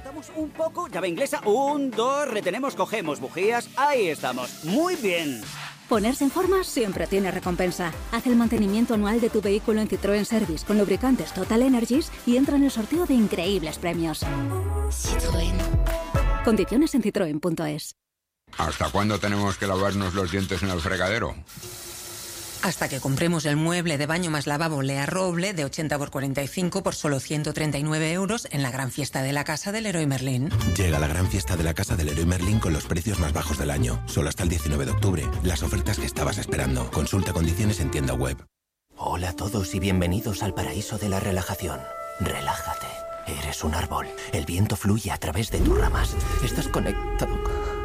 Soltamos un poco, llave inglesa, 1, 2, retenemos, cogemos, bujías, ahí estamos, muy bien. Ponerse en forma siempre tiene recompensa. Haz el mantenimiento anual de tu vehículo en Citroën Service con lubricantes Total Energies y entra en el sorteo de increíbles premios. Citroën. Condiciones en citroen.es. ¿Hasta cuándo tenemos que lavarnos los dientes en el fregadero? Hasta que compremos el mueble de baño más lavabo Lea Roble de 80 por 45 por solo 139 euros en la gran fiesta de la casa del Leroy Merlin. Llega la gran fiesta de la casa del Leroy Merlin con los precios más bajos del año. Solo hasta el 19 de octubre. Las ofertas que estabas esperando. Consulta condiciones en tienda web. Hola a todos y bienvenidos al paraíso de la relajación. Relájate. Eres un árbol. El viento fluye a través de tus ramas. Estás conectado.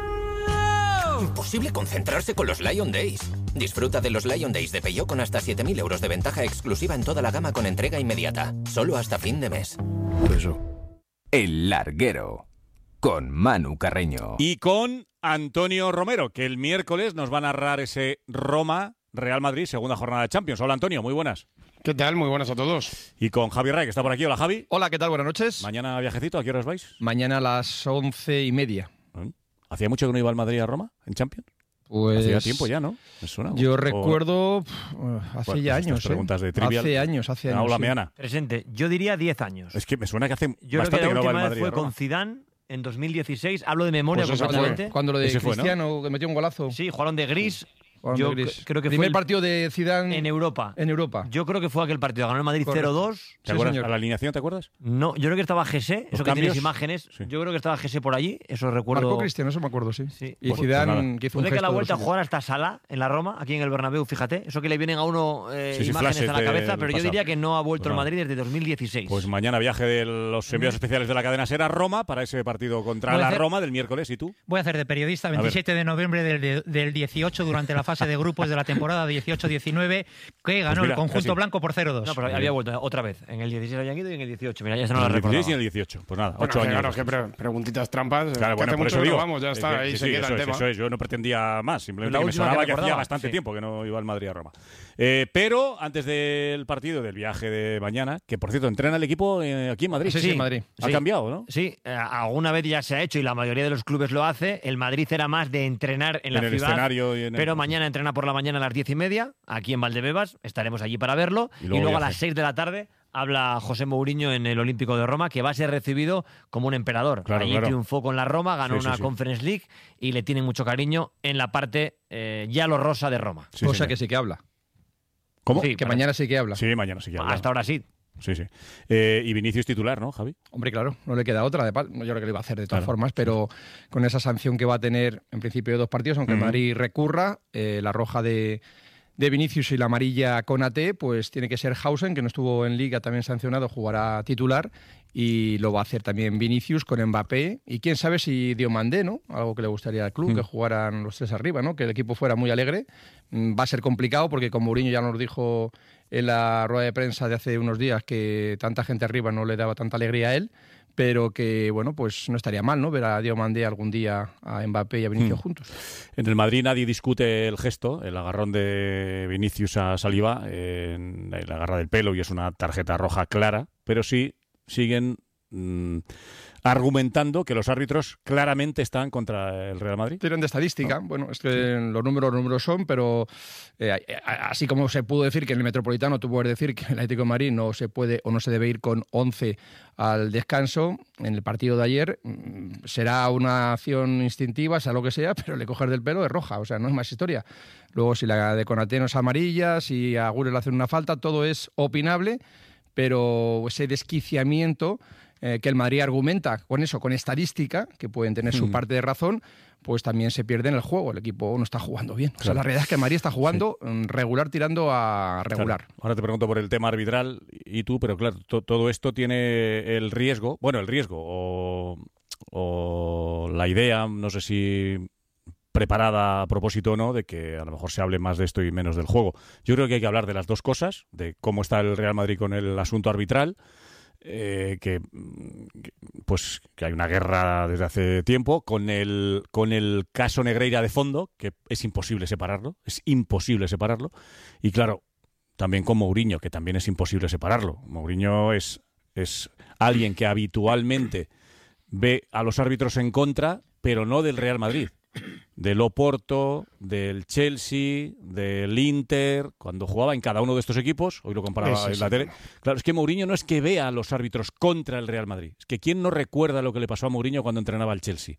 Imposible concentrarse con los Lion Days. Disfruta de los Lion Days de Peugeot con hasta 7.000 euros de ventaja exclusiva en toda la gama con entrega inmediata. Solo hasta fin de mes. El Larguero, con Manu Carreño. Y con Antonio Romero, que el miércoles nos va a narrar ese Roma-Real Madrid, segunda jornada de Champions. Hola, Antonio, muy buenas. ¿Qué tal? Muy buenas a todos. Y con Javi Ray, que está por aquí. Hola, Javi. Hola, ¿qué tal? Buenas noches. Mañana viajecito, ¿a qué horas vais? Mañana a las 11:30. ¿Hacía mucho que no iba al Madrid a Roma en Champions? Pues hacía tiempo ya, ¿no? Me suena. Yo recuerdo hace ya años. Preguntas de trivial. Hace años. Hola, Meana. Presente. Yo diría 10 años. Es que me suena que hace Yo bastante creo que la que no va al última Madrid vez a fue Roma. con Zidane en 2016. Hablo de memoria Pues completamente. Cuando lo de Ese fue, ¿no? Cristiano, que metió un golazo. Sí, jugaron de gris. Yo creo que primer fue partido de Zidane en Europa. En Europa. Yo creo que fue aquel partido. Ganó el Madrid Correcto. 0-2. ¿Te acuerdas? señor. ¿A la alineación te acuerdas? No, yo creo que estaba Gese. Eso que cambios? tienes imágenes. Sí. Yo creo que estaba Gese por allí. Eso recuerdo. Marcó Cristiano, eso me acuerdo, sí. Sí. Y Pues Zidane, nada. que hizo un Puede que a gesto la de vuelta lo suyo. jugar hasta Sala en la Roma, aquí en el Bernabéu, fíjate. Eso que le vienen a uno Sí, imágenes flashes a la cabeza, del pero yo pasado. diría que no ha vuelto Pues el nada. Madrid desde 2016. Pues mañana viaje de los enviados especiales de la cadena SER a Roma para ese partido contra Voy a la hacer- Roma del miércoles. ¿Y tú? Voy a hacer de periodista. ver. 27 de noviembre del 18, durante la fase de grupos de la temporada 18-19, que ganó Pues mira, el conjunto casi. blanco por 0-2. No, pero había vuelto otra vez. En el 16 habían ido y en el 18. Mira, ya se no En la el 16 y recordaba. en el 18. Pues nada, Bueno, 8 años. claro, que preguntitas trampas. Claro, que bueno, hace por mucho eso que digo. no vamos, ya está, ahí Sí, se sí, queda eso el es, tema. eso es. Yo no pretendía más, simplemente La que me última sonaba que que hacía recordaba, bastante sí. tiempo que no iba al Madrid a Roma. Pero antes del partido, del viaje de mañana, que por cierto, entrena el equipo aquí en Madrid. Sí, en Madrid. Ha Sí. cambiado, ¿no? Sí, alguna vez ya se ha hecho y la mayoría de los clubes lo hace. El Madrid era más de entrenar en la En el ciudad. escenario y en el- Pero mañana entrena por la mañana a las 10:30, aquí en Valdebebas. Estaremos allí para verlo. Y Y luego luego a viaje. las 6 de la tarde habla José Mourinho en el Olímpico de Roma, que va a ser recibido como un emperador. Claro, Allí claro. triunfó con la Roma, ganó Sí, sí, una sí. Conference League y le tienen mucho cariño en la parte ya lo rosa de Roma. Sí, O sea señor. que sí que habla. ¿Cómo? Sí, Que mañana sí que habla. Sí, mañana sí que habla. Hasta ahora sí. Sí, sí. Y Vinicius titular, ¿no, Javi? Hombre, claro, no le queda otra. Yo creo que lo iba a hacer de todas Claro. formas, pero con esa sanción que va a tener en principio de 2 partidos, aunque el Ujú. Madrid recurra, la roja de Vinicius y la amarilla Konaté, pues tiene que ser Hausen, que no estuvo en Liga, también sancionado, jugará titular, y lo va a hacer también Vinicius con Mbappé, y quién sabe si Diomandé, ¿no? Algo que le gustaría al club, que jugaran los tres arriba, ¿no? Que el equipo fuera muy alegre. Va a ser complicado porque con Mourinho ya nos dijo en la rueda de prensa de hace unos días que tanta gente arriba no le daba tanta alegría a él, pero que, bueno, pues no estaría mal, ¿no? Ver a Diomandé algún día a Mbappé y a Vinicius juntos. En el Madrid nadie discute el gesto, el agarrón de Vinicius a Saliba, le agarra del pelo y es una tarjeta roja clara, pero sí siguen argumentando que los árbitros claramente están contra el Real Madrid. Tienen de estadística, bueno, es que los números son, pero así como se pudo decir que en el Metropolitano, tú puedes decir que el Atlético de Madrid no se puede o no se debe ir con 11 al descanso, en el partido de ayer será una acción instintiva, sea lo que sea, pero le coges del pelo es roja, o sea, no es más historia. Luego si la de Konaté no es amarilla, si a Agüero le hacen una falta, todo es opinable, pero ese desquiciamiento que el Madrid argumenta con eso, con estadística, que pueden tener su parte de razón, pues también se pierde en el juego. El equipo no está jugando bien. O sea, la realidad es que el Madrid está jugando regular tirando a regular. Claro. Ahora te pregunto por el tema arbitral y tú, pero claro, todo esto tiene el riesgo, o la idea, no sé si preparada a propósito o no, de que a lo mejor se hable más de esto y menos del juego. Yo creo que hay que hablar de las dos cosas, de cómo está el Real Madrid con el asunto arbitral, que hay una guerra desde hace tiempo, con el caso Negreira de fondo, que es imposible separarlo, y claro, también con Mourinho, que también es imposible separarlo. Mourinho es alguien que habitualmente ve a los árbitros en contra, pero no del Real Madrid. Del Oporto, del Chelsea, del Inter, cuando jugaba en cada uno de estos equipos, hoy lo comparaba en la tele. Claro, es que Mourinho no es que vea a los árbitros contra el Real Madrid, es que ¿quién no recuerda lo que le pasó a Mourinho cuando entrenaba al Chelsea?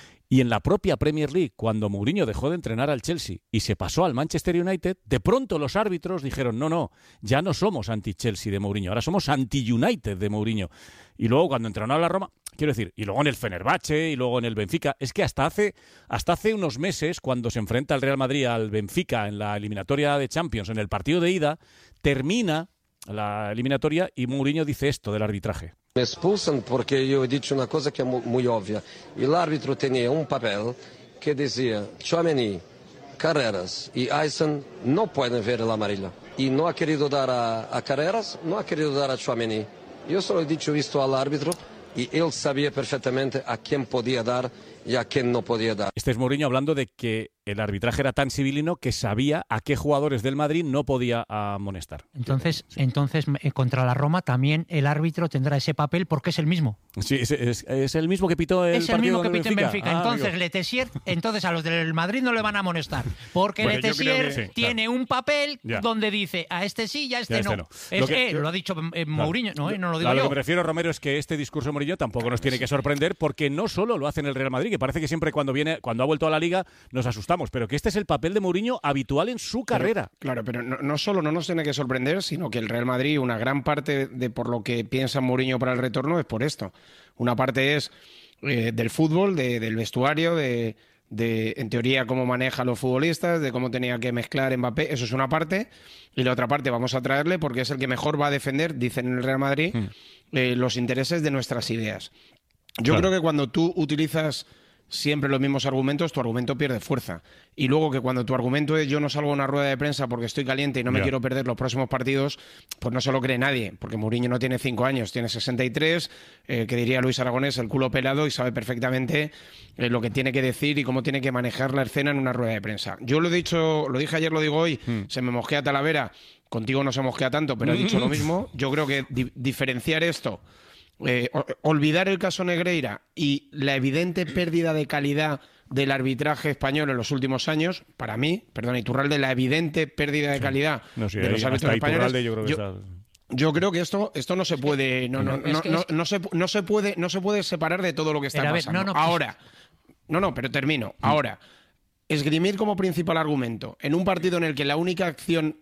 Y en la propia Premier League, cuando Mourinho dejó de entrenar al Chelsea y se pasó al Manchester United, de pronto los árbitros dijeron, no, ya no somos anti-Chelsea de Mourinho, ahora somos anti-United de Mourinho. Y luego cuando entrenó a la Roma, quiero decir, y luego en el Fenerbahce y luego en el Benfica, es que hasta hace unos meses, cuando se enfrenta el Real Madrid al Benfica en la eliminatoria de Champions, en el partido de ida, termina la eliminatoria y Mourinho dice esto del arbitraje. Me expulsan porque yo he dicho una cosa que es muy obvia. El árbitro tenía un papel que decía Tchouaméni, Carreras y Aysen no pueden ver el amarillo. Y no ha querido dar a Carreras, no ha querido dar a Tchouaméni. Yo solo he dicho esto al árbitro y él sabía perfectamente a quién podía dar y a quién no podía dar. Este es Mourinho hablando de que el arbitraje era tan civilino que sabía a qué jugadores del Madrid no podía amonestar. Entonces, contra la Roma también el árbitro tendrá ese papel porque es el mismo. Sí, es el mismo que pitó el partido. Es el mismo que pitó en Benfica. Entonces, amigo. Le Tessier, entonces a los del Madrid no le van a amonestar. Porque Le Tessier tiene un papel donde dice a este sí y a este no. Lo ha dicho Mourinho, no lo digo yo. A lo que me refiero, Romero, es que este discurso de Mourinho tampoco nos tiene que sorprender porque no solo lo hace en el Real Madrid, que parece que siempre cuando ha vuelto a la Liga nos asustamos, pero que este es el papel de Mourinho habitual en su carrera. Claro, pero no solo no nos tiene que sorprender, sino que el Real Madrid, una gran parte de por lo que piensa Mourinho para el retorno es por esto. Una parte es del fútbol, del vestuario, de en teoría cómo maneja a los futbolistas, de cómo tenía que mezclar Mbappé, eso es una parte, y la otra parte vamos a traerle porque es el que mejor va a defender, dicen en el Real Madrid, los intereses de nuestras ideas. Yo creo que cuando tú utilizas siempre los mismos argumentos, tu argumento pierde fuerza. Y luego que cuando tu argumento es yo no salgo a una rueda de prensa porque estoy caliente y no me quiero perder los próximos partidos, pues no se lo cree nadie, porque Mourinho no tiene 5 años, tiene 63, que diría Luis Aragonés, el culo pelado y sabe perfectamente lo que tiene que decir y cómo tiene que manejar la escena en una rueda de prensa. Yo lo dije ayer, lo digo hoy, se me mosquea Talavera, contigo no se mosquea tanto, pero he dicho lo mismo. Yo creo que diferenciar esto, olvidar el caso Negreira y la evidente pérdida de calidad del arbitraje español en los últimos años, para mí, Iturralde, la evidente pérdida de calidad de los árbitros españoles. Yo creo que esto no se puede, no se puede separar de todo lo que está pasando. Pero termino. Ahora, esgrimir como principal argumento en un partido en el que la única acción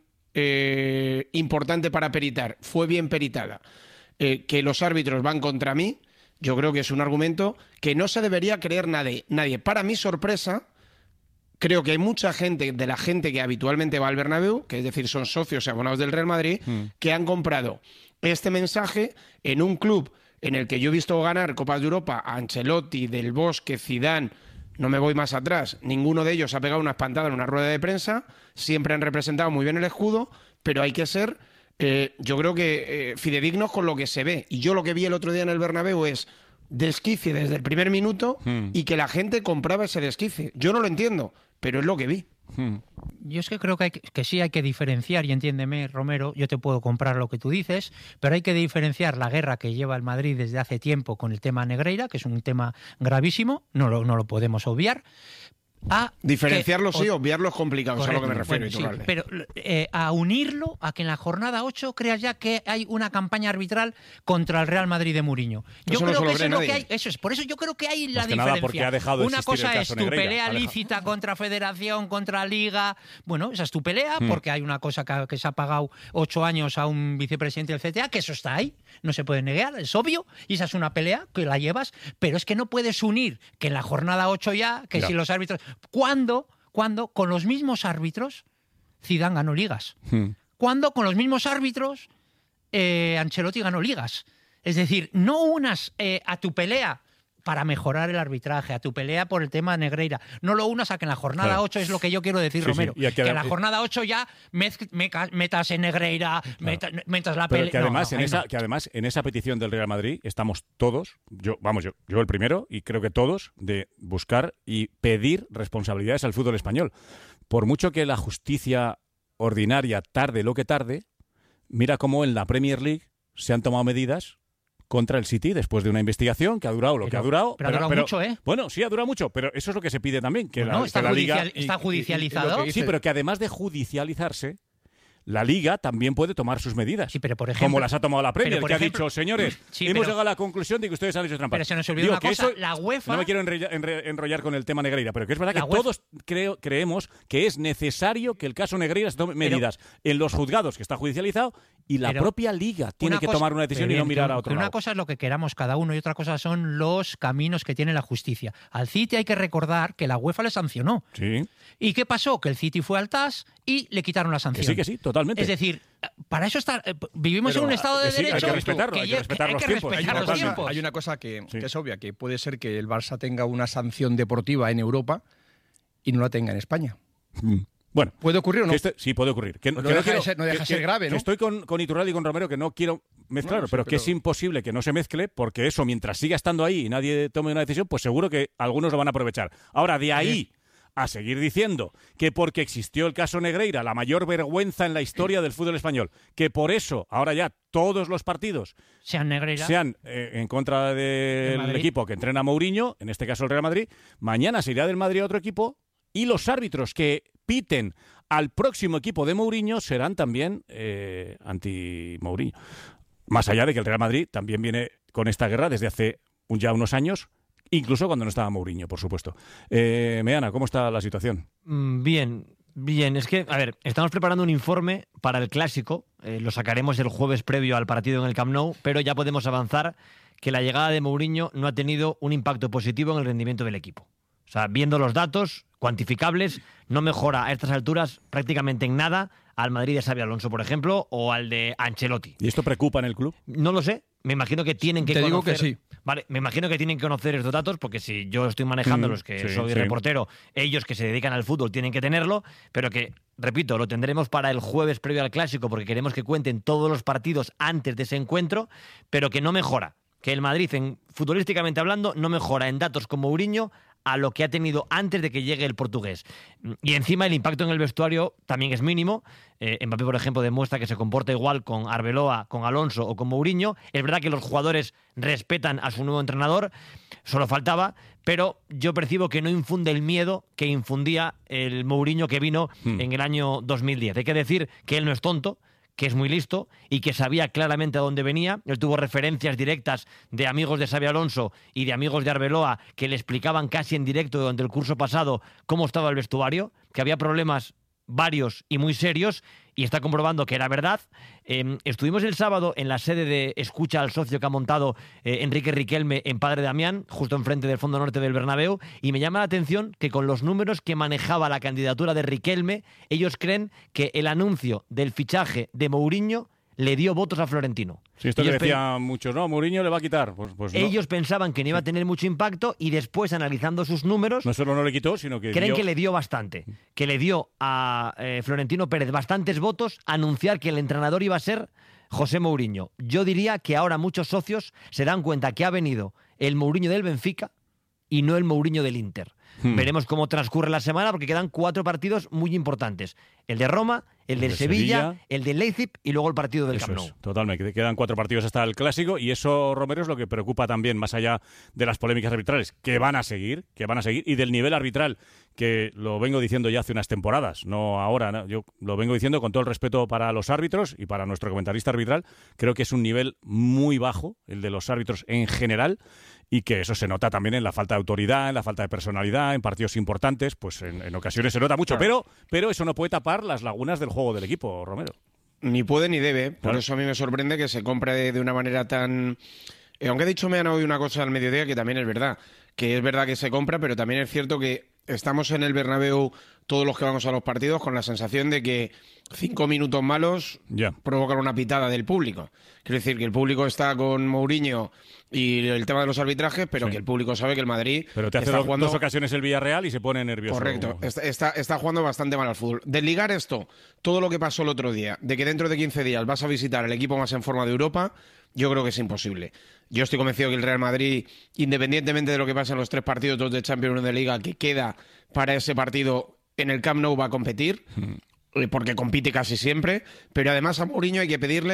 importante para peritar fue bien peritada, que los árbitros van contra mí, yo creo que es un argumento que no se debería creer nadie. Para mi sorpresa, creo que hay mucha gente, de la gente que habitualmente va al Bernabéu, que es decir, son socios y abonados del Real Madrid, que han comprado este mensaje en un club en el que yo he visto ganar Copas de Europa a Ancelotti, Del Bosque, Zidane, no me voy más atrás, ninguno de ellos ha pegado una espantada en una rueda de prensa, siempre han representado muy bien el escudo, pero hay que ser... yo creo que fidedignos con lo que se ve. Y yo lo que vi el otro día en el Bernabéu es desquicie desde el primer minuto y que la gente compraba ese desquicie. Yo no lo entiendo, pero es lo que vi. Yo es que creo que sí hay que diferenciar, y entiéndeme, Romero, yo te puedo comprar lo que tú dices, pero hay que diferenciar la guerra que lleva el Madrid desde hace tiempo con el tema Negreira, que es un tema gravísimo, no lo podemos obviar. Diferenciarlo sí, obviarlo es complicado, es a lo que me refiero. Sí, pero a unirlo a que en la jornada 8 creas ya que hay una campaña arbitral contra el Real Madrid de Mourinho. Yo creo que eso es lo que hay. Eso es, por eso yo creo que hay la diferencia. Una cosa es tu pelea lícita contra Federación, contra Liga. Bueno, esa es tu pelea, porque hay una cosa que se ha pagado 8 años a un vicepresidente del CTA, que eso está ahí, no se puede negar, es obvio, y esa es una pelea que la llevas, pero es que no puedes unir que en la jornada 8 si los árbitros... ¿Cuándo con los mismos árbitros Zidane ganó ligas? ¿Cuándo con los mismos árbitros Ancelotti ganó ligas? Es decir, no unas a tu pelea para mejorar el arbitraje, a tu pelea por el tema Negreira. No lo unas a que en la jornada 8 es lo que yo quiero decir, Romero. Sí. Que en la jornada 8 ya metas en Negreira, metas la pelea. Que además, en esa petición del Real Madrid estamos todos, yo el primero, y creo que todos, de buscar y pedir responsabilidades al fútbol español. Por mucho que la justicia ordinaria tarde lo que tarde, mira cómo en la Premier League se han tomado medidas contra el City después de una investigación que ha durado lo que ha durado. Pero ha durado mucho, ¿eh? Bueno, sí, ha durado mucho, pero eso es lo que se pide también. Que está la Liga está judicializado. Sí, pero que además de judicializarse, la Liga también puede tomar sus medidas. Sí, pero por ejemplo, como las ha tomado la Premier, que ha dicho, señores, hemos llegado a la conclusión de que ustedes han hecho trampas. Pero se nos olvidó una cosa, la UEFA... No me quiero enrollar con el tema Negreira, pero que es verdad que todos creemos que es necesario que el caso Negreira se tome medidas en los juzgados, que está judicializado, y la propia Liga tiene que tomar una decisión y no mirar a otro lado. Una cosa es lo que queramos cada uno y otra cosa son los caminos que tiene la justicia. Al City hay que recordar que la UEFA le sancionó. Sí. ¿Y qué pasó? Que el City fue al TAS y le quitaron la sanción. Que sí, totalmente. Es decir, para eso vivimos en un estado de derecho. Hay que respetarlo, hay que respetar los tiempos. Hay una cosa que es obvia, que puede ser que el Barça tenga una sanción deportiva en Europa y no la tenga en España. Bueno, ¿puede ocurrir o no? Sí, puede ocurrir. No deja de ser grave, ¿no? Estoy con Iturralde y con Romero, que no quiero mezclarlo, pero que es imposible que no se mezcle, porque eso, mientras siga estando ahí y nadie tome una decisión, pues seguro que algunos lo van a aprovechar. Ahora, de ahí a seguir diciendo que porque existió el caso Negreira, la mayor vergüenza en la historia del fútbol español, que por eso ahora ya todos los partidos sean Negreira, sean en contra del equipo que entrena a Mourinho, en este caso el Real Madrid, mañana se irá del Madrid a otro equipo y los árbitros que piten al próximo equipo de Mourinho serán también anti-Mourinho. Más allá de que el Real Madrid también viene con esta guerra desde hace ya unos años, incluso cuando no estaba Mourinho, por supuesto. Meana, ¿cómo está la situación? Bien. Es que, a ver, estamos preparando un informe para el Clásico. Lo sacaremos el jueves previo al partido en el Camp Nou, pero ya podemos avanzar que la llegada de Mourinho no ha tenido un impacto positivo en el rendimiento del equipo. O sea, viendo los datos cuantificables, no mejora a estas alturas prácticamente en nada al Madrid de Xabi Alonso, por ejemplo, o al de Ancelotti. ¿Y esto preocupa en el club? No lo sé. Me imagino que tienen que conocer... Te digo que sí. Vale, me imagino que tienen que conocer estos datos, porque si yo estoy manejando los que soy reportero, ellos que se dedican al fútbol tienen que tenerlo, pero que, repito, lo tendremos para el jueves previo al Clásico, porque queremos que cuenten todos los partidos antes de ese encuentro, pero que no mejora. Que el Madrid, futbolísticamente hablando, no mejora en datos con Mourinho a lo que ha tenido antes de que llegue el portugués. Y encima el impacto en el vestuario también es mínimo. Mbappé, por ejemplo, demuestra que se comporta igual con Arbeloa, con Alonso o con Mourinho. Es verdad que los jugadores respetan a su nuevo entrenador, solo faltaba, pero yo percibo que no infunde el miedo que infundía el Mourinho que vino en el año 2010. Hay que decir que él no es tonto, que es muy listo y que sabía claramente a dónde venía. Él tuvo referencias directas de amigos de Xabi Alonso y de amigos de Arbeloa que le explicaban casi en directo durante el curso pasado cómo estaba el vestuario, que había problemas varios y muy serios, y está comprobando que era verdad. Estuvimos el sábado en la sede de Escucha al Socio que ha montado Enrique Riquelme en Padre Damián, justo enfrente del Fondo Norte del Bernabéu, y me llama la atención que con los números que manejaba la candidatura de Riquelme, ellos creen que el anuncio del fichaje de Mourinho le dio votos a Florentino. Sí, esto que decían muchos, ¿no? Mourinho le va a quitar. Pues no. Ellos pensaban que no iba a tener mucho impacto y después, analizando sus números... No solo no le quitó, sino que creen que le dio bastante. Que le dio a Florentino Pérez bastantes votos a anunciar que el entrenador iba a ser José Mourinho. Yo diría que ahora muchos socios se dan cuenta que ha venido el Mourinho del Benfica y no el Mourinho del Inter. Veremos cómo transcurre la semana, porque quedan 4 partidos muy importantes. El de Roma, el del Sevilla, el del Leipzig y luego el partido del Camp Nou. Totalmente. Quedan 4 partidos hasta el Clásico, y eso, Romero, es lo que preocupa también, más allá de las polémicas arbitrales, que van a seguir, y del nivel arbitral, que lo vengo diciendo ya hace unas temporadas, no ahora, ¿no? Yo lo vengo diciendo con todo el respeto para los árbitros y para nuestro comentarista arbitral. Creo que es un nivel muy bajo, el de los árbitros en general, y que eso se nota también en la falta de autoridad, en la falta de personalidad, en partidos importantes, pues en ocasiones se nota mucho, claro. pero eso no puede tapar las lagunas del juego del equipo, Romero. Ni puede ni debe, por Claro. eso a mí me sorprende que se compre de una manera tan... aunque he dicho me han oído una cosa al mediodía que también es verdad que se compra, pero también es cierto que estamos en el Bernabéu todos los que vamos a los partidos con la sensación de que 5 minutos malos provocan una pitada del público. Quiero decir que el público está con Mourinho y el tema de los arbitrajes, pero que el público sabe que el Madrid Pero te hace está jugando... 2 ocasiones el Villarreal y se pone nervioso. Correcto, está jugando bastante mal al fútbol. Desligar esto, todo lo que pasó el otro día, de que dentro de 15 días vas a visitar el equipo más en forma de Europa, yo creo que es imposible. Yo estoy convencido que el Real Madrid, independientemente de lo que pase en los 3 partidos, 2 de Champions, 1 de Liga, que queda para ese partido en el Camp Nou, va a competir, porque compite casi siempre, pero además a Mourinho hay que pedirle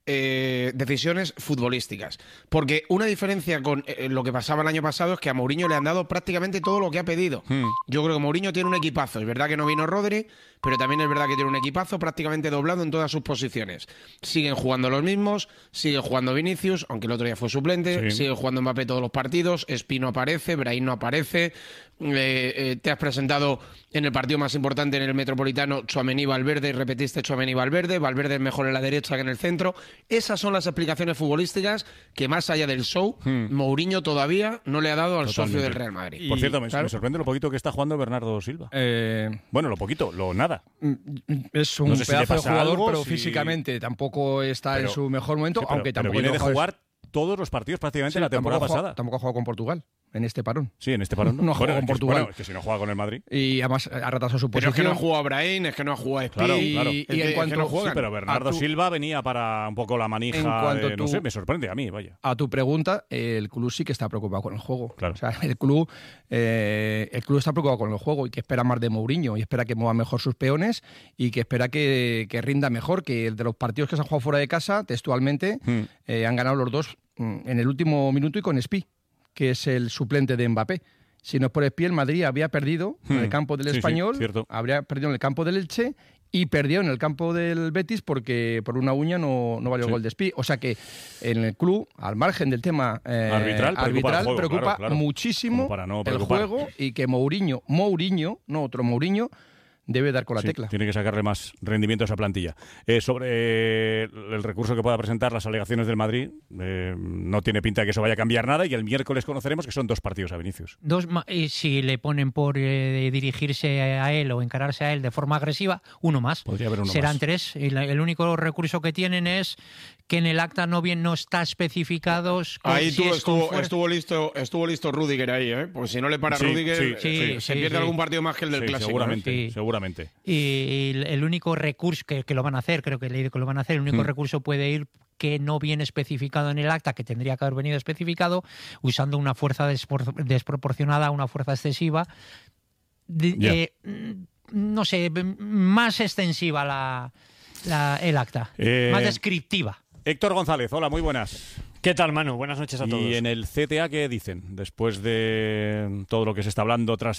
decisiones futbolísticas. Porque una diferencia con lo que pasaba el año pasado es que a Mourinho le han dado prácticamente todo lo que ha pedido. Yo creo que Mourinho tiene un equipazo. Es verdad que no vino Rodri, pero también es verdad que tiene un equipazo prácticamente doblado en todas sus posiciones. Siguen jugando los mismos, sigue jugando Vinicius, aunque el otro día fue suplente, sigue jugando Mbappé todos los partidos, Espino aparece, Brahim no aparece, te has presentado en el partido más importante en el Metropolitano Tchouaméni Valverde y repetiste Tchouaméni Valverde es mejor en la derecha que en el centro. Esas son las explicaciones futbolísticas que, más allá del show, Mourinho todavía no le ha dado al socio del Real Madrid. Por cierto, me sorprende lo poquito que está jugando Bernardo Silva. Bueno, lo poquito, lo nada. Es un pedazo de jugador, pero físicamente tampoco está en su mejor momento, aunque tampoco viene de jugar todos los partidos prácticamente la temporada pasada. Tampoco ha jugado con Portugal en este parón. Sí, en este parón. No ha jugado con Portugal. Bueno, es que si no juega con el Madrid. Y además ha retrasado su posición. Pero es que no ha jugado Brahim, es que no ha jugado Espino. Claro. Y en cuanto no juegan. Sí, pero Bernardo Silva venía para un poco la manija. No sé, me sorprende a mí, vaya. A tu pregunta, el club sí que está preocupado con el juego. Claro. O sea, el club está preocupado con el juego y que espera más de Mourinho y espera que mueva mejor sus peones y que espera que rinda mejor, que de los partidos que se han jugado fuera de casa, textualmente, han ganado los dos en el último minuto y con Espí, que es el suplente de Mbappé. Si no es por Espí, el Madrid había perdido en el campo del Español, habría perdido en el campo del Elche y perdió en el campo del Betis porque por una uña no valió el gol de Espí. O sea que en el club, al margen del tema arbitral, preocupa muchísimo el juego y que Mourinho, no otro Mourinho, debe dar con la tecla. Tiene que sacarle más rendimiento a esa plantilla. Sobre el recurso que pueda presentar, las alegaciones del Madrid, no tiene pinta de que eso vaya a cambiar nada y el miércoles conoceremos que son 2 partidos a Vinicius. Y si le ponen por dirigirse a él o encararse a él de forma agresiva, uno más. Podría haber uno Serán más. 3. Y el único recurso que tienen es que en el acta no está especificado. Ahí estuvo listo Rüdiger ahí, Pues si no le para Rüdiger, se pierde algún partido más que el del clásico. Seguramente. Y el único recurso que lo van a hacer, creo que he leído que lo van a hacer, el único recurso puede ir que no viene especificado en el acta, que tendría que haber venido especificado, usando una fuerza desproporcionada, una fuerza excesiva, no sé, más extensiva el acta, más descriptiva. Héctor González, hola, muy buenas. ¿Qué tal, Manu? Buenas noches a todos. ¿Y en el CTA qué dicen después de todo lo que se está hablando tras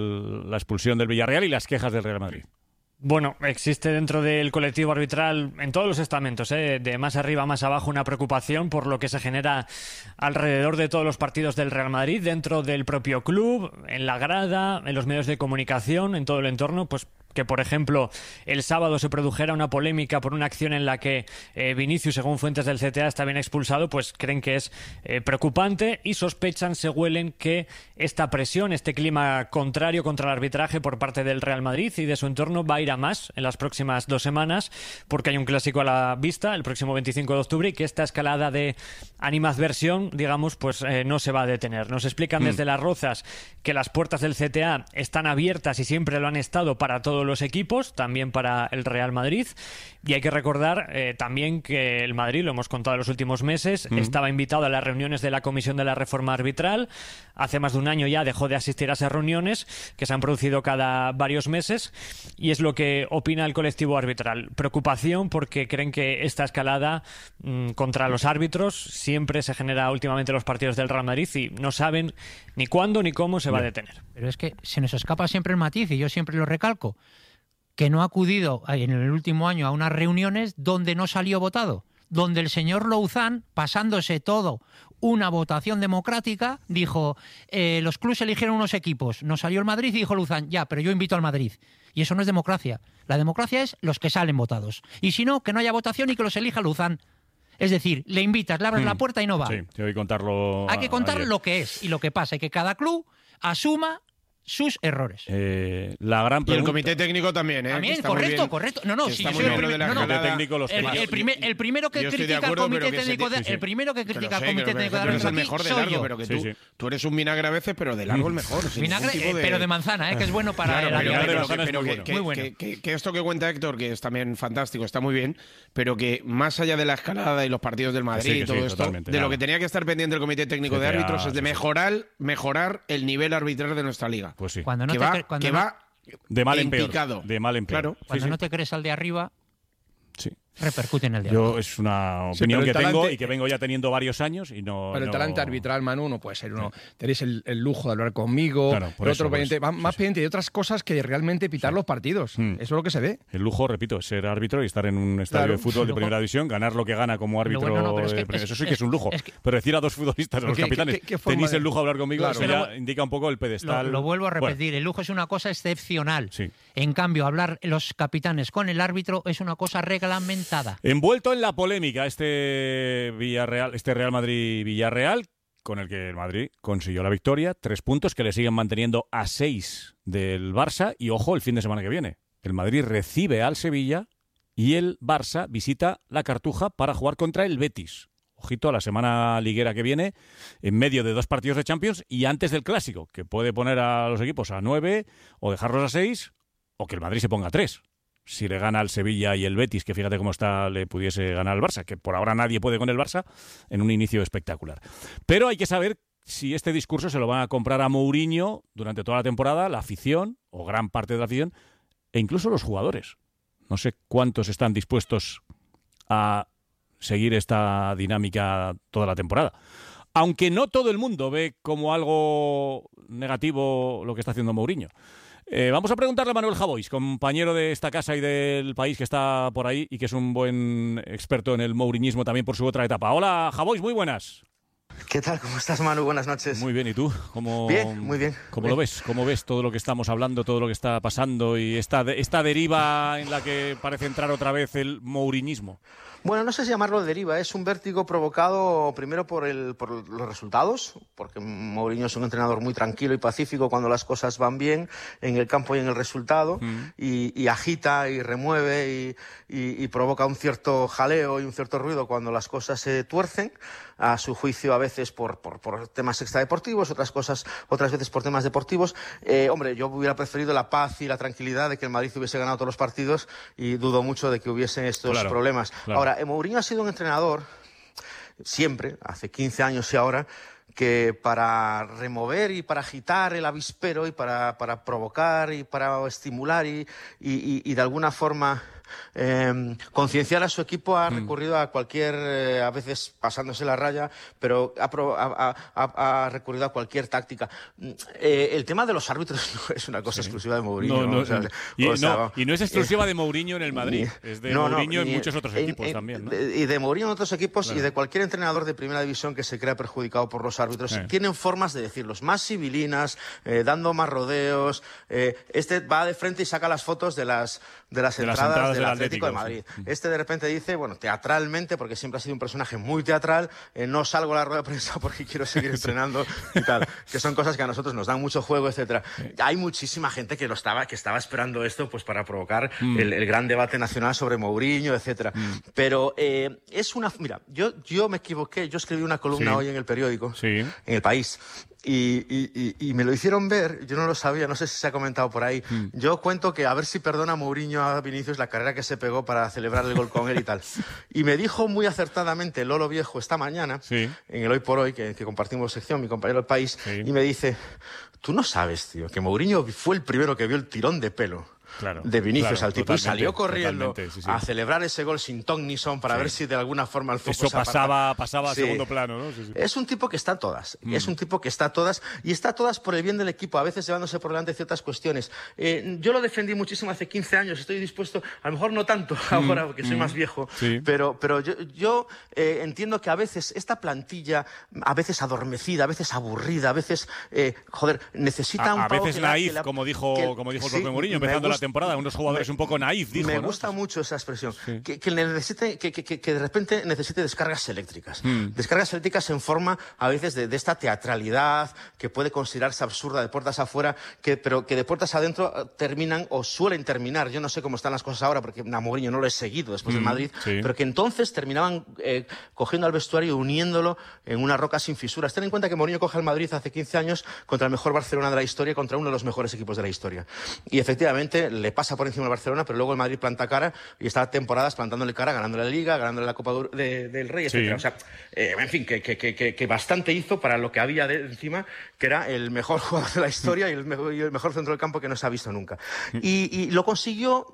la expulsión del Villarreal y las quejas del Real Madrid? Bueno, existe dentro del colectivo arbitral, en todos los estamentos, de más arriba a más abajo, una preocupación por lo que se genera alrededor de todos los partidos del Real Madrid, dentro del propio club, en la grada, en los medios de comunicación, en todo el entorno, pues que, por ejemplo, el sábado se produjera una polémica por una acción en la que Vinicius, según fuentes del CTA, está bien expulsado, pues creen que es preocupante y sospechan, se huelen, que esta presión, este clima contrario contra el arbitraje por parte del Real Madrid y de su entorno va a ir a más en las próximas 2 semanas, porque hay un clásico a la vista el próximo 25 de octubre y que esta escalada de animadversión, digamos, pues no se va a detener. Nos explican desde Las Rozas que las puertas del CTA están abiertas y siempre lo han estado para todos los equipos, también para el Real Madrid, y hay que recordar también que el Madrid, lo hemos contado en los últimos meses, estaba invitado a las reuniones de la Comisión de la Reforma Arbitral. Hace más de un año ya dejó de asistir a esas reuniones que se han producido cada varios meses, y es lo que opina el colectivo arbitral. Preocupación porque creen que esta escalada contra los árbitros siempre se genera últimamente en los partidos del Real Madrid y no saben ni cuándo ni cómo se va a detener. Pero es que se nos escapa siempre el matiz y yo siempre lo recalco, que no ha acudido en el último año a unas reuniones donde no salió votado, donde el señor Louzán, pasándose todo una votación democrática, dijo, los clubes eligieron unos equipos, nos salió el Madrid y dijo Louzán, ya, pero yo invito al Madrid. Y eso no es democracia. La democracia es los que salen votados. Y si no, que no haya votación y que los elija Louzán. Es decir, le invitas, le abres la puerta y no va. Sí, te voy a contarlo. Hay que contar lo que es y lo que pasa, y que cada club asuma sus errores. La gran pregunta... Y el comité técnico también, También, correcto. No, si yo soy el primero que critica al comité técnico de el primero que critica al comité técnico de árbitros aquí soy yo. Pero que tú eres un vinagre a veces, pero de largo el mejor. Vinagre, pero de manzana, que es bueno para el árbitro. Muy bueno. Que esto que cuenta Héctor, que es también fantástico, está muy bien, pero que más allá de la escalada y los partidos del Madrid y todo esto, de lo que tenía que estar pendiente el comité técnico de árbitros es de mejorar el nivel arbitral de nuestra liga. Pues sí. Cuando no va de mal en peor. Picado. De mal en peor. Claro. Cuando no te crees al de arriba. Sí. repercute en el diálogo. Yo es una opinión que tengo y que vengo ya teniendo varios años y no... Pero el talante arbitral, Manu, no puede ser uno. Tenéis el lujo de hablar conmigo, claro, el otro pendiente, más pendiente de otras cosas que realmente pitar los partidos. Eso es lo que se ve. El lujo, repito, es ser árbitro y estar en un estadio de fútbol de primera división, ganar lo que gana como árbitro. Eso sí que es un lujo. Pero decir a dos futbolistas, a los capitanes, tenéis el lujo de hablar conmigo, eso ya indica un poco el pedestal. Lo vuelvo a repetir, el lujo es una cosa excepcional. En cambio, hablar los capitanes con el árbitro es una cosa reglamentada. Envuelto en la polémica este Real Madrid-Villarreal, con el que el Madrid consiguió la victoria, 3 puntos que le siguen manteniendo a 6 del Barça, y ojo, el fin de semana que viene. El Madrid recibe al Sevilla y el Barça visita la Cartuja para jugar contra el Betis. Ojito a la semana liguera que viene, en medio de 2 partidos de Champions y antes del Clásico, que puede poner a los equipos a 9 o dejarlos a 6, o que el Madrid se ponga a 3. Si le gana al Sevilla y el Betis, que fíjate cómo está, le pudiese ganar al Barça, que por ahora nadie puede con el Barça, en un inicio espectacular. Pero hay que saber si este discurso se lo van a comprar a Mourinho durante toda la temporada, la afición, o gran parte de la afición, e incluso los jugadores. No sé cuántos están dispuestos a seguir esta dinámica toda la temporada. Aunque no todo el mundo ve como algo negativo lo que está haciendo Mourinho. Vamos a preguntarle a Manuel Javois, compañero de esta casa y del país, que está por ahí y que es un buen experto en el mouriñismo también por su otra etapa. Hola, Javois, muy buenas. ¿Qué tal? ¿Cómo estás, Manu? Buenas noches. Muy bien, ¿y tú? Bien, muy bien. ¿Cómo lo ves? ¿Cómo ves todo lo que estamos hablando, todo lo que está pasando y esta deriva en la que parece entrar otra vez el mouriñismo? Bueno, no sé si llamarlo deriva, es un vértigo provocado primero por los resultados, porque Mourinho es un entrenador muy tranquilo y pacífico cuando las cosas van bien en el campo y en el resultado, y agita y remueve y provoca un cierto jaleo y un cierto ruido cuando las cosas se tuercen, a su juicio a veces por temas extradeportivos, otras veces por temas deportivos. Hombre, yo hubiera preferido la paz y la tranquilidad de que el Madrid hubiese ganado todos los partidos y dudo mucho de que hubiesen estos problemas. Claro. Ahora, Mourinho ha sido un entrenador siempre, hace 15 años y ahora, que para remover y para agitar el avispero y para provocar y para estimular y de alguna forma concienciar a su equipo ha recurrido a cualquier, a veces pasándose la raya, pero ha recurrido a cualquier táctica. El tema de los árbitros no es una cosa exclusiva de Mourinho. Y no es exclusiva de Mourinho en el Madrid, es de Mourinho en muchos otros equipos también, ¿no? Y de Mourinho en otros equipos y de cualquier entrenador de primera división que se crea perjudicado por los árbitros. Tienen formas de decirlos, más civilinas, dando más rodeos. Este va de frente y saca las fotos de las entradas del Atlético de Madrid. Este de repente dice, bueno, teatralmente, porque siempre ha sido un personaje muy teatral, no salgo a la rueda de prensa porque quiero seguir entrenando y tal, que son cosas que a nosotros nos dan mucho juego, etcétera. Hay muchísima gente que estaba esperando esto pues para provocar el gran debate nacional sobre Mourinho, etcétera. Pero mira, yo me equivoqué, yo escribí una columna hoy en el periódico, en El País, y me lo hicieron ver, yo no lo sabía, no sé si se ha comentado por ahí. Yo cuento que a ver si perdona Mourinho a Vinicius la carrera que se pegó para celebrar el gol con él y tal. Y me dijo muy acertadamente Lolo Viejo esta mañana, en el Hoy por Hoy, que compartimos sección, mi compañero del País, y me dice, tú no sabes, tío, que Mourinho fue el primero que vio el tirón de pelo de Vinicius al tipo y salió corriendo a celebrar ese gol sin ton ni son para ver si de alguna forma el foco eso pasaba a segundo plano, ¿no? Es un tipo que está a todas, es un tipo que está a todas y está a todas por el bien del equipo, a veces llevándose por delante ciertas cuestiones. Yo lo defendí muchísimo hace 15 años, estoy dispuesto, a lo mejor no tanto ahora porque soy más viejo, pero yo entiendo que a veces esta plantilla, a veces adormecida, a veces aburrida, a veces necesita un a veces naif, como dijo el propio Mourinho empezando la temporada, unos jugadores un poco naif, dijo, me gusta mucho esa expresión, que de repente necesite descargas eléctricas. Descargas eléctricas en forma, a veces, de esta teatralidad que puede considerarse absurda de puertas afuera, pero que de puertas adentro terminan o suelen terminar, yo no sé cómo están las cosas ahora, porque a Mourinho no lo he seguido después del Madrid, pero que entonces terminaban cogiendo al vestuario y uniéndolo en una roca sin fisuras. Ten en cuenta que Mourinho coge al Madrid hace 15 años contra el mejor Barcelona de la historia, contra uno de los mejores equipos de la historia. Y efectivamente le pasa por encima al Barcelona, pero luego el Madrid planta cara y está temporadas plantándole cara, ganándole la Liga, ganándole la Copa del Rey, etc. O sea, en fin, que bastante hizo para lo que había de encima, que era el mejor jugador de la historia y el mejor centro del campo que no se ha visto nunca. Y lo consiguió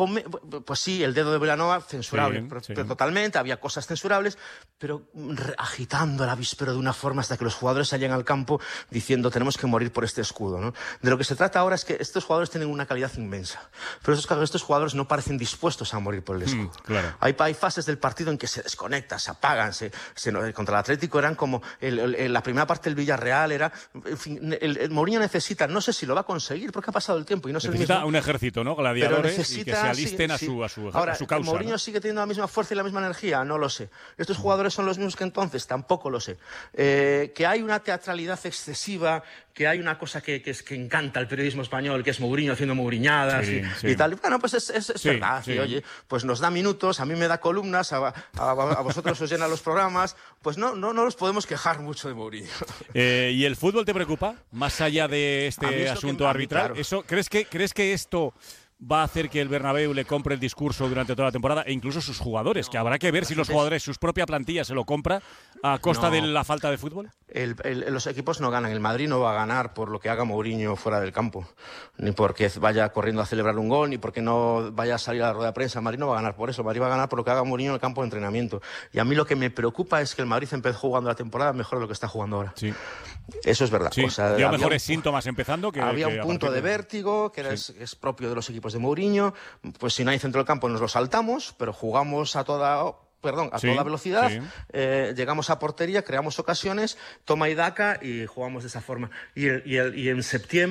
pues sí, el dedo de Vilanova, censurable, pero totalmente, había cosas censurables, pero agitando el avispero de una forma hasta que los jugadores salían al campo diciendo tenemos que morir por este escudo, ¿no? De lo que se trata ahora es que estos jugadores tienen una calidad inmensa, pero estos jugadores no parecen dispuestos a morir por el escudo. Claro. Hay fases del partido en que se desconectan, se apagan, contra el Atlético eran como la primera parte del Villarreal era, en fin, el Mourinho necesita, no sé si lo va a conseguir porque ha pasado el tiempo y no es el mismo. Necesita un ejército, ¿no? Gladiadores y que se alisten a su causa. ¿Mourinho ¿no? sigue teniendo la misma fuerza y la misma energía? No lo sé. ¿Estos jugadores son los mismos que entonces? Tampoco lo sé. Que hay una teatralidad excesiva, que hay una cosa que encanta al periodismo español, que es Mourinho haciendo mouriñadas y tal. Bueno, pues es verdad. Y, oye, pues nos da minutos, a mí me da columnas, a vosotros os llena los programas. Pues no nos podemos quejar mucho de Mourinho. ¿Y el fútbol te preocupa? Más allá de este asunto arbitral. Claro. ¿Crees que esto va a hacer que el Bernabéu le compre el discurso durante toda la temporada e incluso sus jugadores? Que habrá que ver si los jugadores, sus propia plantilla se lo compra a costa de la falta de fútbol. Los equipos no ganan. El Madrid no va a ganar por lo que haga Mourinho fuera del campo, ni porque vaya corriendo a celebrar un gol, ni porque no vaya a salir a la rueda de prensa. El Madrid no va a ganar por eso. El Madrid va a ganar por lo que haga Mourinho en el campo de entrenamiento. Y a mí lo que me preocupa es que el Madrid empezó jugando la temporada mejor de lo que está jugando ahora. Sí. Eso es verdad. Sí. O sea, había mejores síntomas empezando que había un punto de vértigo que es propio de los equipos de Mourinho. Pues si no hay centro del campo nos lo saltamos, pero jugamos a toda velocidad, llegamos a portería, creamos ocasiones, toma y daca y jugamos de esa forma. Y en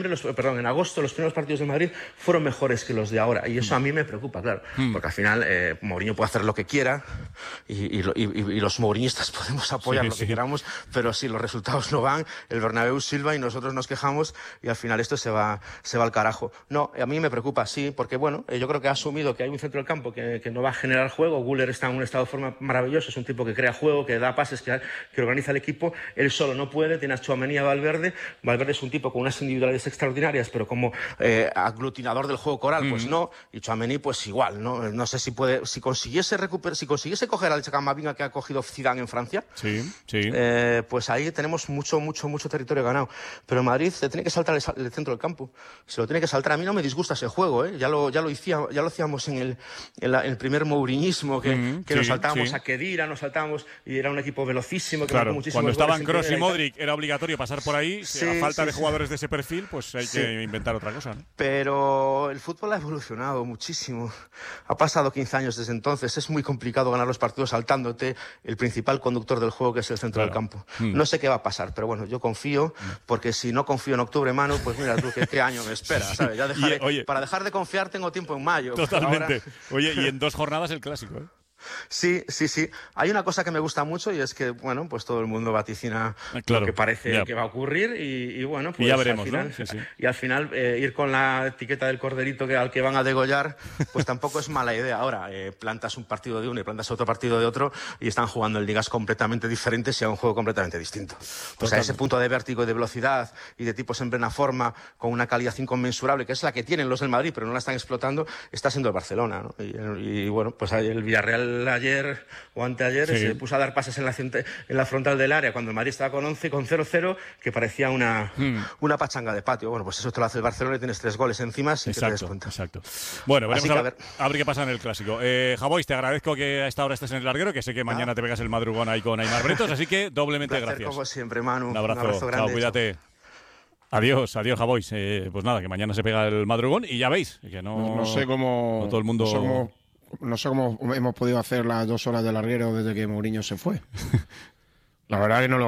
en agosto los primeros partidos de Madrid fueron mejores que los de ahora y eso a mí me preocupa, claro, porque al final Mourinho puede hacer lo que quiera y los mouriñistas podemos apoyar lo que queramos, pero si los resultados no van, el Bernabéu silba y nosotros nos quejamos y al final esto se va al carajo. No, a mí me preocupa, sí, porque bueno, yo creo que ha asumido que hay un centro del campo que no va a generar juego. Güler está en un estado de forma maravilloso, es un tipo que crea juego, que da pases, que organiza el equipo. Él solo no puede, tiene a Tchouaméni, a Valverde. Valverde es un tipo con unas individualidades extraordinarias, pero como aglutinador del juego coral, pues no. Y Tchouaméni, pues igual, ¿no? No sé si consiguiese coger al Camavinga que ha cogido Zidane en Francia, pues ahí tenemos mucho territorio ganado. Pero en Madrid se tiene que saltar el centro del campo. Se lo tiene que saltar. A mí no me disgusta ese juego, ¿eh? Ya lo hacíamos en el primer mouriñismo que nos saltábamos a Khedira, nos saltábamos y era un equipo velocísimo. Que claro, cuando estaban Kroos y Modric era obligatorio pasar por ahí. A falta de jugadores de ese perfil, pues hay que inventar otra cosa, ¿no? Pero el fútbol ha evolucionado muchísimo. Ha pasado 15 años desde entonces. Es muy complicado ganar los partidos saltándote el principal conductor del juego, que es el centro del campo. No sé qué va a pasar, pero bueno, yo confío, porque si no confío en octubre, Manu, pues mira tú qué año me espera, ¿sabes? Para dejar de confiar tengo tiempo en mayo. Totalmente. Ahora... Oye, y en 2 jornadas el clásico, ¿eh? Sí. Hay una cosa que me gusta mucho y es que, bueno, pues todo el mundo vaticina lo que parece que va a ocurrir y bueno, pues ya veremos, al final, ¿no? Y al final ir con la etiqueta del corderito al que van a degollar, pues tampoco es mala idea. Ahora, plantas un partido de uno y plantas otro partido de otro y están jugando en ligas completamente diferentes y a un juego completamente distinto. O sea, ese punto de vértigo y de velocidad y de tipos en plena forma, con una calidad inconmensurable, que es la que tienen los del Madrid, pero no la están explotando, está siendo el Barcelona, ¿no? Y bueno, pues el Villarreal ayer o anteayer se puso a dar pases en la frontal del área cuando el Madrid estaba con 0-0, que parecía una pachanga de patio. Bueno, pues eso te lo hace el Barcelona y tienes 3 goles encima sin que te des cuenta. Exacto. Bueno, veremos a ver qué pasa en el clásico. Javois, te agradezco que a esta hora estés en el larguero, que sé que mañana te pegas el madrugón ahí con Aimar Bretos, así que doblemente gracias. Como siempre, Manu. Un abrazo grande. Chao, cuídate. Chao. Adiós, Javois. Pues nada, que mañana se pega el madrugón y ya veis que no sé cómo... No todo el mundo... No sé cómo hemos podido hacer las 2 horas de larguero desde que Mourinho se fue. La verdad que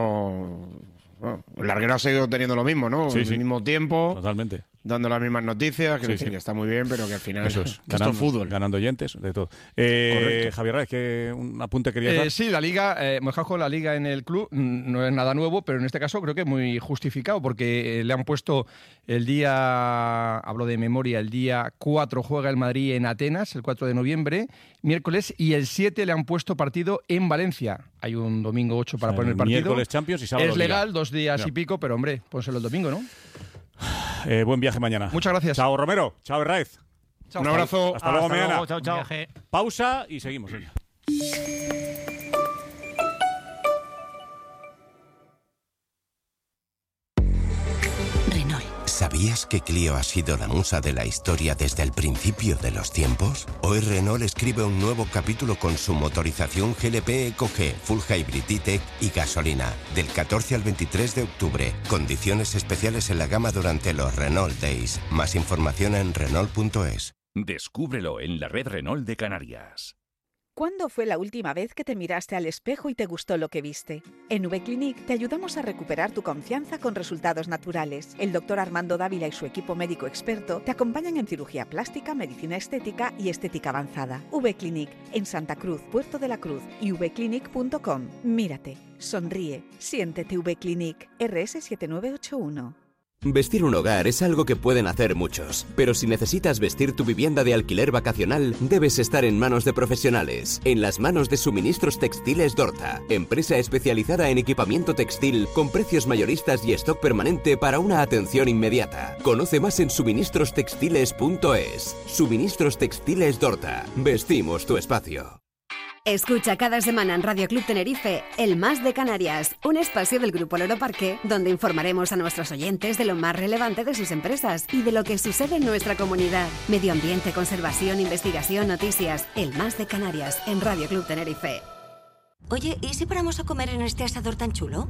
el larguero ha seguido teniendo lo mismo, ¿no? El mismo tiempo. Totalmente. Dando las mismas noticias, que está muy bien, pero que al final eso es ganando, fútbol. Ganando oyentes, de todo. Javier Reyes, ¿qué un apunte querías dar? Sí, la Liga, Mojajo, la Liga en el club no es nada nuevo, pero en este caso creo que muy justificado, porque le han puesto el día, hablo de memoria, el día 4 juega el Madrid en Atenas, el 4 de noviembre, miércoles, y el 7 le han puesto partido en Valencia. Hay un domingo 8 para poner el partido. Miércoles Champions y sábado es legal, 2 días y pico, pero hombre, pónselo el domingo, ¿no? Buen viaje mañana. Muchas gracias. Chao, Romero. Chao, Herráez. Un abrazo. Hasta luego, mañana. Chao, chao. Pausa y seguimos. Venga. ¿Sabías que Clio ha sido la musa de la historia desde el principio de los tiempos? Hoy Renault escribe un nuevo capítulo con su motorización GLP EcoG, Full Hybrid E-Tech y gasolina, del 14 al 23 de octubre. Condiciones especiales en la gama durante los Renault Days. Más información en Renault.es. Descúbrelo en la red Renault de Canarias. ¿Cuándo fue la última vez que te miraste al espejo y te gustó lo que viste? En V-Clinic te ayudamos a recuperar tu confianza con resultados naturales. El doctor Armando Dávila y su equipo médico experto te acompañan en cirugía plástica, medicina estética y estética avanzada. V-Clinic, en Santa Cruz, Puerto de la Cruz y vclinic.com. Mírate, sonríe, siéntete V-Clinic. RS 7981. Vestir un hogar es algo que pueden hacer muchos, pero si necesitas vestir tu vivienda de alquiler vacacional, debes estar en manos de profesionales, en las manos de Suministros Textiles Dorta, empresa especializada en equipamiento textil con precios mayoristas y stock permanente para una atención inmediata. Conoce más en suministrostextiles.es. Suministros Textiles Dorta. Vestimos tu espacio. Escucha cada semana en Radio Club Tenerife El Más de Canarias, un espacio del Grupo Loro Parque donde informaremos a nuestros oyentes de lo más relevante de sus empresas y de lo que sucede en nuestra comunidad. Medio ambiente, conservación, investigación, noticias. El Más de Canarias en Radio Club Tenerife. Oye, ¿y si paramos a comer en este asador tan chulo?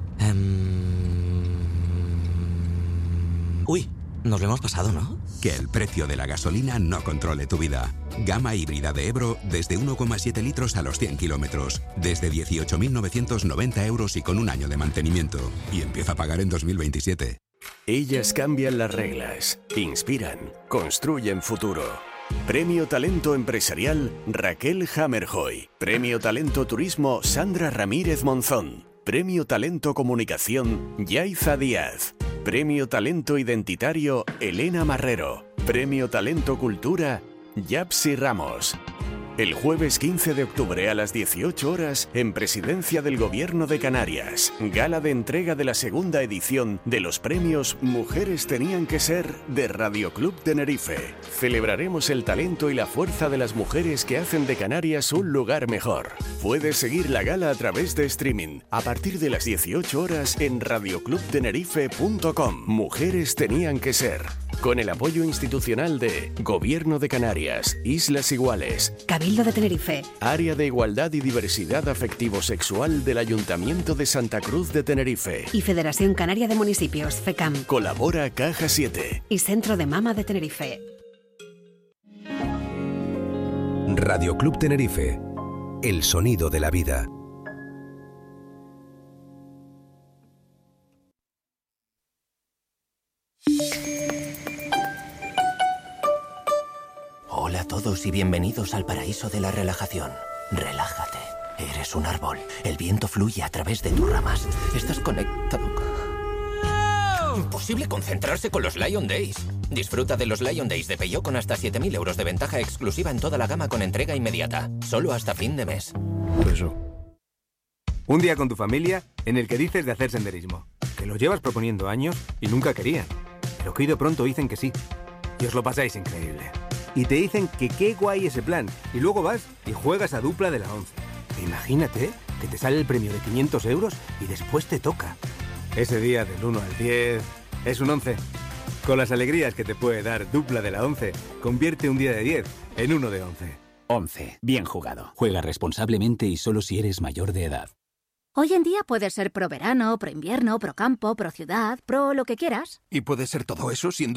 Uy, nos lo hemos pasado, ¿no? Que el precio de la gasolina no controle tu vida. Gama híbrida de Ebro desde 1,7 litros a los 100 kilómetros. Desde 18.990 euros y con un año de mantenimiento. Y empieza a pagar en 2027. Ellas cambian las reglas, inspiran, construyen futuro. Premio Talento Empresarial Raquel Hammerhoy. Premio Talento Turismo Sandra Ramírez Monzón. Premio Talento Comunicación Yaiza Díaz. Premio Talento Identitario Elena Marrero. Premio Talento Cultura Yapsi Ramos. El jueves 15 de octubre a las 18 horas en Presidencia del Gobierno de Canarias. Gala de entrega de la segunda edición de los premios Mujeres Tenían que Ser de Radio Club Tenerife. Celebraremos el talento y la fuerza de las mujeres que hacen de Canarias un lugar mejor. Puedes seguir la gala a través de streaming a partir de las 18 horas en radioclubtenerife.com. Mujeres Tenían que Ser. Con el apoyo institucional de Gobierno de Canarias, Islas Iguales, Cabildo de Tenerife, Área de Igualdad y Diversidad Afectivo-Sexual del Ayuntamiento de Santa Cruz de Tenerife y Federación Canaria de Municipios, FECAM. Colabora Caja 7 y Centro de Mama de Tenerife. Radio Club Tenerife, el sonido de la vida. Hola a todos y bienvenidos al paraíso de la relajación. Relájate. Eres un árbol. El viento fluye a través de tus ramas. Estás conectado. Imposible concentrarse con los Lion Days. Disfruta de los Lion Days de Peugeot con hasta 7.000 euros de ventaja exclusiva en toda la gama con entrega inmediata. Solo hasta fin de mes. Eso. Un día con tu familia en el que dices de hacer senderismo. Que lo llevas proponiendo años y nunca querían. Pero que hoy de pronto dicen que sí. Y os lo pasáis increíble. Y te dicen que qué guay ese plan. Y luego vas y juegas a dupla de la 11. Imagínate que te sale el premio de 500 euros y después te toca. Ese día del 1 al 10 es un 11. Con las alegrías que te puede dar dupla de la 11, convierte un día de 10 en uno de 11. 11. Bien jugado. Juega responsablemente y solo si eres mayor de edad. Hoy en día puedes ser pro verano, pro invierno, pro campo, pro ciudad, pro lo que quieras. ¿Y puedes ser todo eso siendo